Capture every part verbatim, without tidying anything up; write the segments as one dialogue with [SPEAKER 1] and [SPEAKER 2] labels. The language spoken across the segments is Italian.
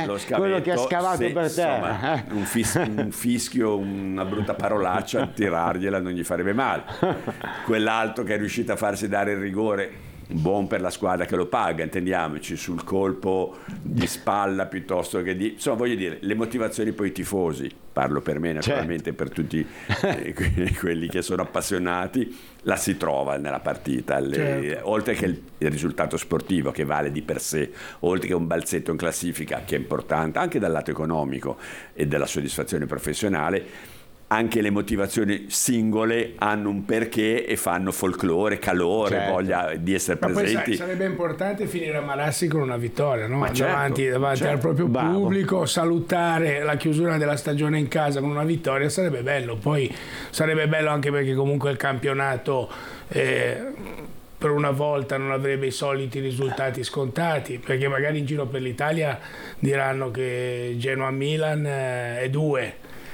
[SPEAKER 1] lo scavetto,
[SPEAKER 2] quello che ha scavato
[SPEAKER 1] se,
[SPEAKER 2] per terra.
[SPEAKER 1] Insomma, un, fis- un fischio, una brutta parolaccia, tirargliela non gli farebbe male. Quell'altro che è riuscito a farsi dare il rigore, buon per la squadra che lo paga, intendiamoci, sul colpo di spalla piuttosto che di... Insomma, voglio dire, le motivazioni poi tifosi, parlo per me naturalmente, certo, per tutti eh, quelli che sono appassionati, la si trova nella partita, le, certo, oltre che il, il risultato sportivo che vale di per sé, oltre che un balzetto in classifica che è importante anche dal lato economico e della soddisfazione professionale. Anche le motivazioni singole hanno un perché e fanno folklore, calore, certo, voglia di essere
[SPEAKER 3] ma
[SPEAKER 1] presenti.
[SPEAKER 3] Poi sai, sarebbe importante finire a Marassi con una vittoria, no?
[SPEAKER 1] Ma certo,
[SPEAKER 3] davanti, davanti
[SPEAKER 1] certo,
[SPEAKER 3] al proprio
[SPEAKER 2] bravo.
[SPEAKER 3] pubblico, salutare la chiusura della stagione in casa con una vittoria sarebbe bello. Poi sarebbe bello anche perché comunque il campionato eh, per una volta non avrebbe i soliti risultati scontati, perché magari in giro per l'Italia diranno che Genoa-Milan eh, è due.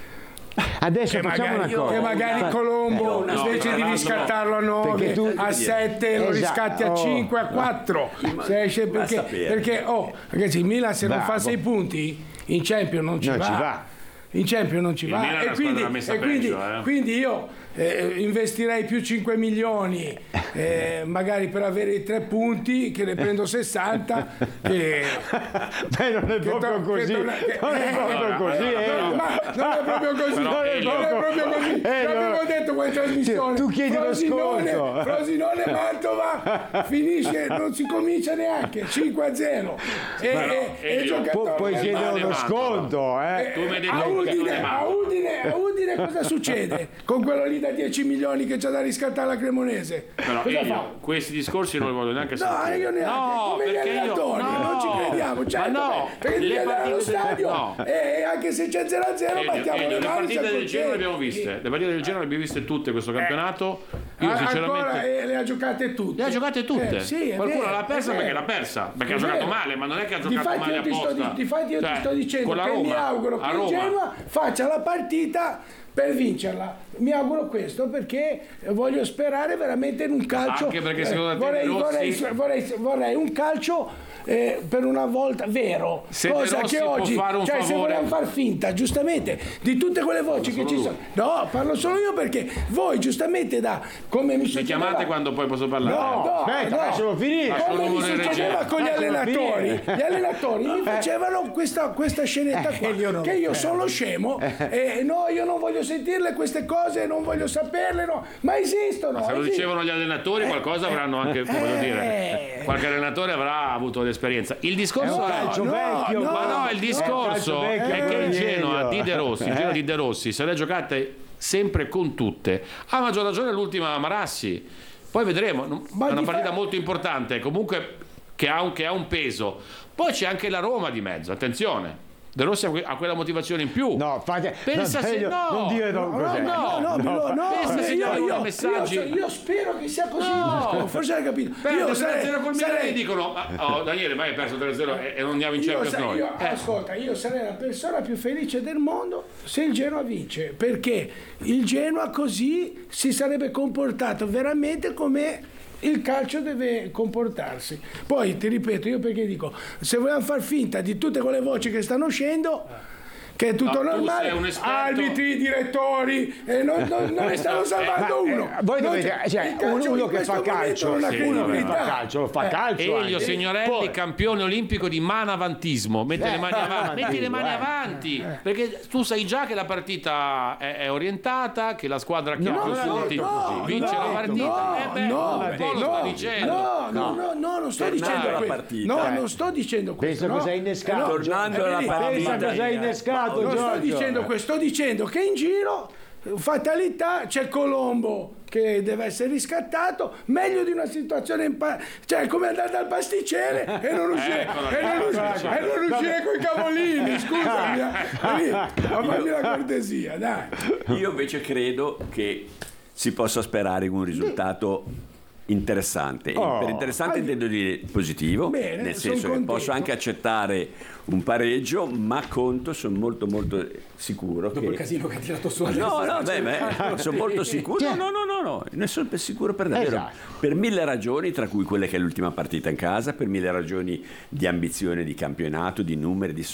[SPEAKER 2] Adesso
[SPEAKER 3] Che
[SPEAKER 2] facciamo
[SPEAKER 3] magari,
[SPEAKER 2] una cosa.
[SPEAKER 3] che magari Colombo,
[SPEAKER 1] no,
[SPEAKER 3] invece
[SPEAKER 1] no,
[SPEAKER 3] di
[SPEAKER 1] no,
[SPEAKER 3] riscattarlo a nove,
[SPEAKER 2] tu-
[SPEAKER 3] a sette, lo
[SPEAKER 2] esatto,
[SPEAKER 3] riscatti a
[SPEAKER 2] oh.
[SPEAKER 3] cinque, a quattro. Se esce perché, perché oh, ragazzi, il Milan se non
[SPEAKER 2] Bravo.
[SPEAKER 3] fa sei punti in Champions non ci
[SPEAKER 2] Non
[SPEAKER 3] va.
[SPEAKER 2] ci va.
[SPEAKER 3] In Champions non ci
[SPEAKER 4] Il
[SPEAKER 3] va.
[SPEAKER 4] Milan è
[SPEAKER 3] E
[SPEAKER 4] una
[SPEAKER 3] quindi,
[SPEAKER 4] squadra messa
[SPEAKER 3] e quindi,
[SPEAKER 4] peggio, eh.
[SPEAKER 3] quindi io eh, investirei più cinque milioni eh, magari per avere i tre punti, che ne prendo sessanta. Che,
[SPEAKER 2] Beh, non è
[SPEAKER 3] che
[SPEAKER 2] proprio
[SPEAKER 3] to-
[SPEAKER 2] così.
[SPEAKER 3] che to- che-
[SPEAKER 2] Non è
[SPEAKER 3] eh,
[SPEAKER 2] proprio
[SPEAKER 4] no,
[SPEAKER 2] così.
[SPEAKER 4] no,
[SPEAKER 2] eh.
[SPEAKER 3] No, ma non è proprio così,
[SPEAKER 4] Però,
[SPEAKER 3] non è
[SPEAKER 4] Elio,
[SPEAKER 3] proprio così.
[SPEAKER 2] Eh,
[SPEAKER 3] L'avevo
[SPEAKER 2] no.
[SPEAKER 3] detto quella trasmissione.
[SPEAKER 2] Tu chiedi lo
[SPEAKER 3] Frosinone,
[SPEAKER 2] sconto.
[SPEAKER 3] Frosinone Mantova finisce, non si comincia neanche cinque a zero. E,
[SPEAKER 4] Ma no,
[SPEAKER 3] e, e il
[SPEAKER 4] Elio,
[SPEAKER 3] giocatore
[SPEAKER 2] Pu- puoi
[SPEAKER 3] del
[SPEAKER 2] chiedere
[SPEAKER 3] Mantova-
[SPEAKER 2] uno sconto, eh.
[SPEAKER 3] Eh,
[SPEAKER 4] Tu mi hai detto
[SPEAKER 3] a
[SPEAKER 4] che non
[SPEAKER 3] Udine,
[SPEAKER 4] è
[SPEAKER 3] a
[SPEAKER 4] male.
[SPEAKER 3] Udine, a Udine cosa succede? Con quello lì da dieci milioni che c'ha da riscattare la Cremonese.
[SPEAKER 4] Però
[SPEAKER 3] Cosa
[SPEAKER 4] Elio,
[SPEAKER 3] fa?
[SPEAKER 4] questi discorsi non li voglio neanche
[SPEAKER 3] No,
[SPEAKER 4] sentire.
[SPEAKER 3] io neanche,
[SPEAKER 4] No,
[SPEAKER 3] come gli
[SPEAKER 4] perché io-
[SPEAKER 3] allenatori,
[SPEAKER 4] no.
[SPEAKER 3] non ci crediamo, certo,
[SPEAKER 4] Ma no,
[SPEAKER 3] perché devi
[SPEAKER 4] le
[SPEAKER 3] andare allo
[SPEAKER 4] partite-
[SPEAKER 3] stadio
[SPEAKER 4] no.
[SPEAKER 3] e anche se c'è zero a zero
[SPEAKER 4] Elio,
[SPEAKER 3] battiamo
[SPEAKER 4] Elio,
[SPEAKER 3] le
[SPEAKER 4] le
[SPEAKER 3] mani,
[SPEAKER 4] partite
[SPEAKER 3] siamo
[SPEAKER 4] del genere le abbiamo
[SPEAKER 3] contenti.
[SPEAKER 4] viste, le partite del genere le abbiamo viste tutte questo campionato. Io
[SPEAKER 3] Ah,
[SPEAKER 4] sinceramente
[SPEAKER 3] ancora eh, le ha giocate tutte.
[SPEAKER 4] le ha giocate tutte.
[SPEAKER 3] Eh, sì, è
[SPEAKER 4] Qualcuno
[SPEAKER 3] vero,
[SPEAKER 4] l'ha persa
[SPEAKER 3] è
[SPEAKER 4] perché
[SPEAKER 3] vero.
[SPEAKER 4] l'ha persa, perché
[SPEAKER 3] È
[SPEAKER 4] ha giocato
[SPEAKER 3] vero.
[SPEAKER 4] male, ma non è che ha giocato
[SPEAKER 3] Difatti
[SPEAKER 4] male
[SPEAKER 3] io ti sto,
[SPEAKER 4] apposta.
[SPEAKER 3] di- difatti io
[SPEAKER 4] Cioè,
[SPEAKER 3] ti sto dicendo
[SPEAKER 4] con la
[SPEAKER 3] che
[SPEAKER 4] Roma,
[SPEAKER 3] mi auguro che
[SPEAKER 4] a
[SPEAKER 3] il
[SPEAKER 4] Roma.
[SPEAKER 3] Genoa faccia la partita per vincerla. Mi auguro questo perché voglio sperare veramente in un calcio.
[SPEAKER 4] Anche perché secondo te
[SPEAKER 3] vorrei,
[SPEAKER 4] De Rossi-
[SPEAKER 3] vorrei, vorrei, vorrei un calcio eh, per una volta vero.
[SPEAKER 4] Se De
[SPEAKER 3] cosa
[SPEAKER 4] Rossi
[SPEAKER 3] che
[SPEAKER 4] può
[SPEAKER 3] oggi,
[SPEAKER 4] fare un
[SPEAKER 3] cioè se
[SPEAKER 4] favore-
[SPEAKER 3] vogliamo far finta, giustamente, di tutte quelle voci che ci sono. No, parlo solo io perché voi giustamente da come mi
[SPEAKER 4] Mi
[SPEAKER 3] succedeva.
[SPEAKER 4] chiamate quando poi posso parlare.
[SPEAKER 3] No, no,
[SPEAKER 2] Aspetta,
[SPEAKER 3] no.
[SPEAKER 2] lascialo finire.
[SPEAKER 4] Lascialo
[SPEAKER 3] Come mi
[SPEAKER 4] morire
[SPEAKER 3] succedeva
[SPEAKER 4] Reggio.
[SPEAKER 3] con gli
[SPEAKER 2] Lascialo
[SPEAKER 3] allenatori,
[SPEAKER 2] finire.
[SPEAKER 3] gli allenatori mi facevano questa, questa scenetta
[SPEAKER 2] Eh,
[SPEAKER 3] qua,
[SPEAKER 2] io non
[SPEAKER 3] che
[SPEAKER 2] lo
[SPEAKER 3] io
[SPEAKER 2] fermo.
[SPEAKER 3] sono scemo e no, io non voglio sentirle queste cose, non voglio saperle, no, ma esistono.
[SPEAKER 4] Se lo
[SPEAKER 3] esistono.
[SPEAKER 4] dicevano gli allenatori, qualcosa avranno anche, voglio dire, qualche allenatore avrà avuto l'esperienza. Il
[SPEAKER 2] È
[SPEAKER 4] discorso
[SPEAKER 2] un
[SPEAKER 4] è.
[SPEAKER 2] calcio
[SPEAKER 3] no,
[SPEAKER 2] vecchio.
[SPEAKER 3] no,
[SPEAKER 4] Ma no, il
[SPEAKER 2] È un
[SPEAKER 4] discorso
[SPEAKER 2] calcio vecchio,
[SPEAKER 4] è che il Genoa
[SPEAKER 2] Elio.
[SPEAKER 4] di De Rossi, il Genoa di De Rossi se le giocate sempre con tutte. Ha maggior ragione l'ultima Marassi. Poi vedremo, non-
[SPEAKER 3] Ma
[SPEAKER 4] è una
[SPEAKER 3] di
[SPEAKER 4] partita
[SPEAKER 3] fa-
[SPEAKER 4] molto importante, comunque che ha, un, che ha un peso. Poi c'è anche la Roma di mezzo, attenzione. De Rossi ha que- ha quella motivazione in più.
[SPEAKER 2] No, fate,
[SPEAKER 4] Pensa
[SPEAKER 2] no,
[SPEAKER 4] se-
[SPEAKER 2] Elio,
[SPEAKER 4] no.
[SPEAKER 2] non dire no,
[SPEAKER 3] No,
[SPEAKER 2] cos'è.
[SPEAKER 3] no, no, no, no,
[SPEAKER 4] Pensa,
[SPEAKER 3] io-
[SPEAKER 4] signore,
[SPEAKER 3] io,
[SPEAKER 4] con
[SPEAKER 3] io,
[SPEAKER 4] messaggi.
[SPEAKER 3] io, io spero che sia così,
[SPEAKER 4] No.
[SPEAKER 3] forse hai capito.
[SPEAKER 4] Perde
[SPEAKER 3] Io
[SPEAKER 4] tre a
[SPEAKER 3] sarei,
[SPEAKER 4] zero col Milan
[SPEAKER 3] sarei-
[SPEAKER 4] e dicono ma, oh, Daniele, ma hai perso tre a zero e, e non andiamo in
[SPEAKER 3] Io,
[SPEAKER 4] Champions
[SPEAKER 3] sa-
[SPEAKER 4] noi.
[SPEAKER 3] io-
[SPEAKER 4] Eh.
[SPEAKER 3] ascolta, io sarei la persona più felice del mondo se il Genoa vince, perché il Genoa così si sarebbe comportato veramente come il calcio deve comportarsi. Poi ti ripeto, io perché dico, se vogliamo far finta di tutte quelle voci che stanno uscendo, che è tutto
[SPEAKER 4] No, tu
[SPEAKER 3] normale,
[SPEAKER 4] sei un esperto.
[SPEAKER 3] arbitri, direttori, e non, non, non ne stanno salvando
[SPEAKER 2] Ma, eh,
[SPEAKER 3] uno.
[SPEAKER 2] voi
[SPEAKER 3] Non
[SPEAKER 2] dovete,
[SPEAKER 3] c'è-
[SPEAKER 2] cioè,
[SPEAKER 3] il calcio
[SPEAKER 2] uno,
[SPEAKER 3] in
[SPEAKER 2] uno che
[SPEAKER 3] questo
[SPEAKER 2] fa
[SPEAKER 3] momento
[SPEAKER 2] calcio,
[SPEAKER 3] non ha
[SPEAKER 2] sì, uno che
[SPEAKER 3] credibilità.
[SPEAKER 2] fa calcio, lo fa
[SPEAKER 3] Eh,
[SPEAKER 2] calcio.
[SPEAKER 4] Elio
[SPEAKER 2] anche.
[SPEAKER 4] Signorelli,
[SPEAKER 2] Poi-
[SPEAKER 4] campione olimpico di manavantismo, mette le mani avanti, metti le mani
[SPEAKER 2] eh.
[SPEAKER 4] avanti, perché tu sai già che la partita è, è orientata, che la squadra che ha più
[SPEAKER 2] no,
[SPEAKER 4] punti
[SPEAKER 3] no,
[SPEAKER 4] vince
[SPEAKER 3] no,
[SPEAKER 4] la partita.
[SPEAKER 3] no,
[SPEAKER 4] eh beh,
[SPEAKER 3] no,
[SPEAKER 4] un po' lo
[SPEAKER 3] no,
[SPEAKER 4] sto dicendo.
[SPEAKER 3] No, no, no, no, non sto
[SPEAKER 1] Tornando
[SPEAKER 3] dicendo
[SPEAKER 1] alla
[SPEAKER 3] questo.
[SPEAKER 1] partita.
[SPEAKER 3] No,
[SPEAKER 1] Eh.
[SPEAKER 3] non sto dicendo questo.
[SPEAKER 2] Pensa
[SPEAKER 3] no.
[SPEAKER 2] cosa hai innescato.
[SPEAKER 3] Eh, no,
[SPEAKER 1] Tornando
[SPEAKER 3] eh,
[SPEAKER 1] alla
[SPEAKER 3] vedi,
[SPEAKER 1] partita.
[SPEAKER 2] Pensa cosa hai innescato,
[SPEAKER 3] non sto
[SPEAKER 2] Giorgio.
[SPEAKER 3] dicendo questo, sto dicendo che in giro, fatalità, c'è Colombo che deve essere riscattato, meglio di una situazione in pa- cioè come andare dal pasticcere e non uscire,
[SPEAKER 4] Eccola
[SPEAKER 3] e non
[SPEAKER 4] qua.
[SPEAKER 3] uscire, e non uscire con i cavolini, scusami, eh. ma fammi la cortesia, dai.
[SPEAKER 1] Io invece credo che si possa sperare un risultato interessante.
[SPEAKER 2] Oh.
[SPEAKER 1] Per interessante intendo dire positivo,
[SPEAKER 3] Bene,
[SPEAKER 1] nel
[SPEAKER 3] son
[SPEAKER 1] senso che
[SPEAKER 3] contento.
[SPEAKER 1] posso anche accettare un pareggio, ma conto, sono molto molto sicuro
[SPEAKER 5] Dopo
[SPEAKER 1] che...
[SPEAKER 5] il casino che ha tirato su
[SPEAKER 1] No,
[SPEAKER 5] adesso.
[SPEAKER 1] no, beh, beh, sono molto sicuro. No, no, no, no, no, ne sono per sicuro per davvero.
[SPEAKER 2] Esatto.
[SPEAKER 1] Per mille ragioni, tra cui quelle che è l'ultima partita in casa, per mille ragioni di ambizione di campionato, di numeri, di